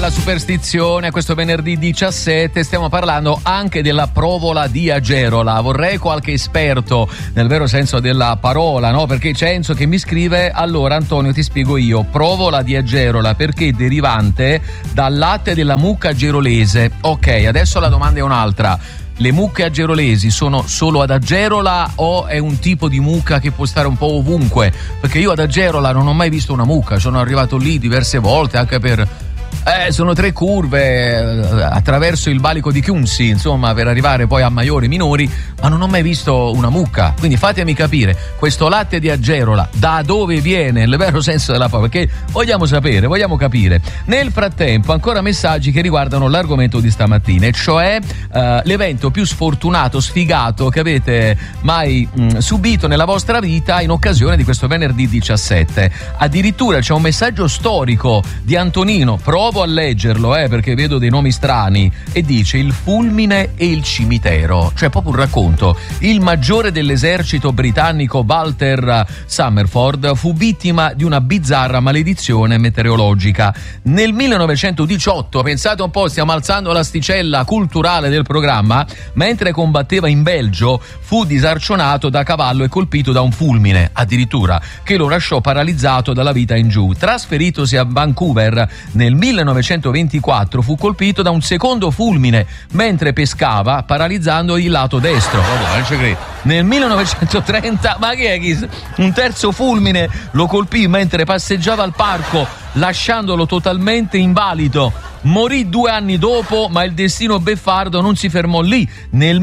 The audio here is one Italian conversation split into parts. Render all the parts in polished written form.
La superstizione, questo venerdì 17 stiamo parlando anche della provola di Agerola. Vorrei qualche esperto nel vero senso della parola, no? Perché c'è Enzo che mi scrive: allora Antonio, ti spiego io, provola di Agerola perché è derivante dal latte della mucca agerolese. Ok, adesso la domanda è un'altra. Le mucche agerolesi sono solo ad Agerola o è un tipo di mucca che può stare un po' ovunque? Perché io ad Agerola non ho mai visto una mucca, sono arrivato lì diverse volte anche per... sono 3 curve attraverso il valico di Chiunsi, insomma, per arrivare poi a Maiori Minori, ma non ho mai visto una mucca. Quindi fatemi capire, questo latte di Agerola da dove viene, nel vero senso della parola, perché vogliamo sapere, vogliamo capire. Nel frattempo ancora messaggi che riguardano l'argomento di stamattina, e cioè l'evento più sfortunato, sfigato che avete mai subito nella vostra vita in occasione di questo venerdì 17. Addirittura c'è un messaggio storico di Antonino, provo a leggerlo perché vedo dei nomi strani, e dice: il fulmine e il cimitero, cioè proprio un racconto. Il maggiore dell'esercito britannico Walter Summerford fu vittima di una bizzarra maledizione meteorologica. Nel 1918, pensate un po', stiamo alzando l'asticella culturale del programma, mentre combatteva in Belgio fu disarcionato da cavallo e colpito da un fulmine, addirittura, che lo lasciò paralizzato dalla vita in giù. Trasferitosi a Vancouver nel 1924 fu colpito da un secondo fulmine mentre pescava, paralizzando il lato destro. Nel 1930, ma che è? Un terzo fulmine lo colpì mentre passeggiava al parco, lasciandolo totalmente invalido. Morì 2 anni dopo, ma il destino beffardo non si fermò lì. Nel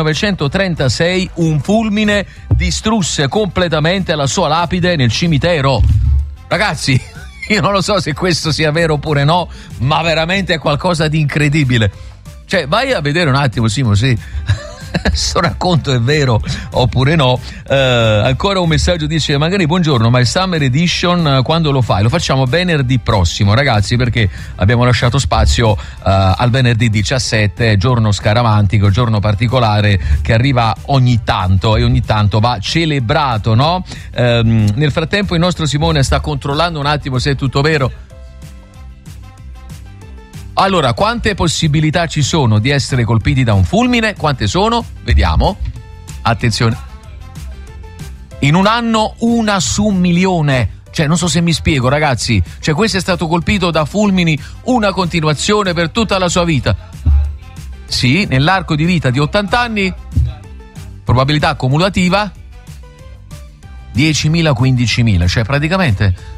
1936 un fulmine distrusse completamente la sua lapide nel cimitero. Ragazzi, io non lo so se questo sia vero oppure no, ma veramente è qualcosa di incredibile. Cioè, vai a vedere un attimo, Simo, sì. Sto racconto è vero oppure no. Ancora un messaggio dice: magari buongiorno, ma il Summer Edition quando lo fai? Lo facciamo venerdì prossimo, ragazzi, perché abbiamo lasciato spazio al venerdì 17, giorno scaramantico, giorno particolare che arriva ogni tanto e ogni tanto va celebrato, no? Nel frattempo il nostro Simone sta controllando un attimo se è tutto vero. Allora, quante possibilità ci sono di essere colpiti da un fulmine? Quante sono? Vediamo. Attenzione. In un anno 1 su 1.000.000. Cioè, non so se mi spiego, ragazzi. Cioè, questo è stato colpito da fulmini, una continuazione per tutta la sua vita. Sì, nell'arco di vita di 80 anni, probabilità accumulativa 10.000, 15.000. Cioè, praticamente...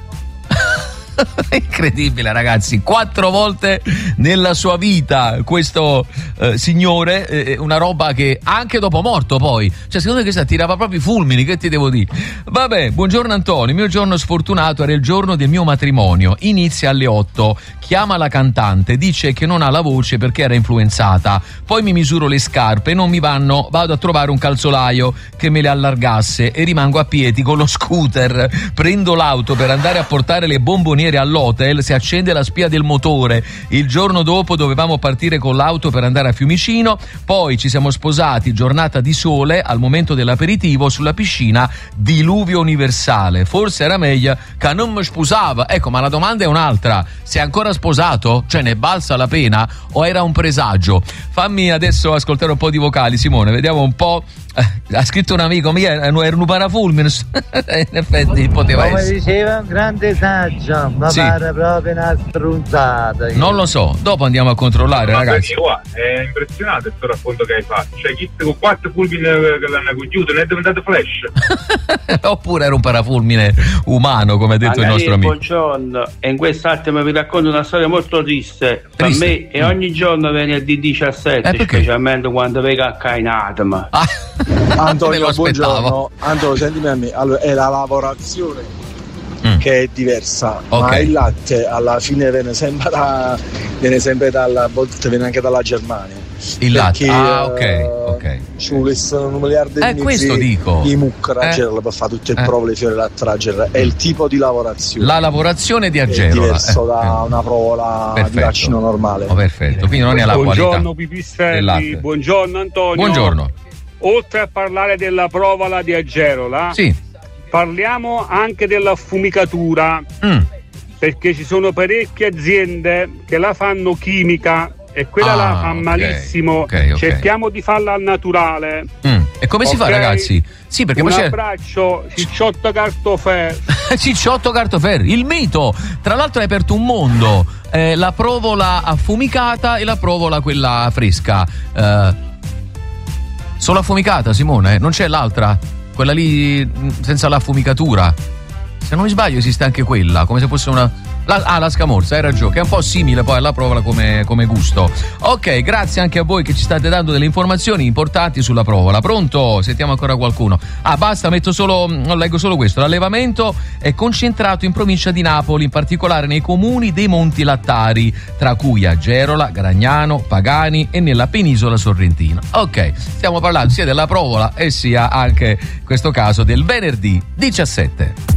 incredibile, ragazzi, 4 volte nella sua vita questo signore, una roba che anche dopo morto poi, cioè secondo me questa tirava proprio i fulmini, che ti devo dire. Vabbè, buongiorno Antonio, il mio giorno sfortunato era il giorno del mio matrimonio, inizia alle 8, chiama la cantante, dice che non ha la voce perché era influenzata, poi mi misuro le scarpe, non mi vanno, vado a trovare un calzolaio che me le allargasse e rimango a piedi con lo scooter, prendo l'auto per andare a portare le bomboniere all'hotel, si accende la spia del motore. Il giorno dopo dovevamo partire con l'auto per andare a Fiumicino, poi ci siamo sposati, giornata di sole, al momento dell'aperitivo sulla piscina, diluvio universale. Forse era meglio che non mi sposava. Ecco, ma la domanda è un'altra: sei ancora sposato? Cioè, ne balza la pena o era un presagio? Fammi adesso ascoltare un po' di vocali, Simone, vediamo un po'. Ha scritto un amico mio, era un parafulmine. In effetti poteva come essere. Diceva un grande saggio, ma sì, pare proprio una strunzata. Non lo so, dopo andiamo a controllare, ragazzi. È impressionante questo racconto che hai fatto. Cioè, chi con 4 fulmini che l'hanno cogliuto, ne è diventato flash. Oppure era un parafulmine umano, come ha detto il nostro amico. Buongiorno, e in quest'attimo vi racconto una storia molto triste. Per me è ogni giorno venerdì 17, specialmente quando vengo a Cainatma. Antonio, buongiorno. Antonio, sentimi a me. Allora, è la lavorazione che è diversa, ma il latte alla fine viene sempre a volte viene anche dalla Germania. Il latte, ok. Ci volessero 1 miliardo e mezzo questo dico. Di mucca Agerola per fare tutto il provo le fiori latte Agerola. È il tipo di lavorazione. La lavorazione di Agerola è diverso da una provola di vaccino normale. Perfetto, quindi non è la qualità. Buongiorno Pipistrelli, buongiorno Antonio. Buongiorno. Oltre a parlare della provola di Agerola, sì, parliamo anche della affumicatura. perché ci sono parecchie aziende che la fanno chimica e quella la fa malissimo. Okay. Cerchiamo di farla al naturale. E come si fa, ragazzi? Sì, perché un poi abbraccio, Cicciotto Cartofer. Cicciotto Cartofer, il mito. Tra l'altro hai aperto un mondo. La provola affumicata e la provola quella fresca. Solo affumicata, Simone? Non c'è l'altra? Quella lì senza l'affumicatura? Se non mi sbaglio esiste anche quella, come se fosse una... la scamorza, hai ragione, che è un po' simile poi alla provola come gusto. Ok, grazie anche a voi che ci state dando delle informazioni importanti sulla provola. Pronto? Sentiamo ancora qualcuno. Basta, leggo solo questo. L'allevamento è concentrato in provincia di Napoli, in particolare nei comuni dei Monti Lattari, tra cui Agerola, Gragnano, Pagani e nella penisola sorrentina. Ok, stiamo parlando sia della provola e sia anche in questo caso del venerdì 17.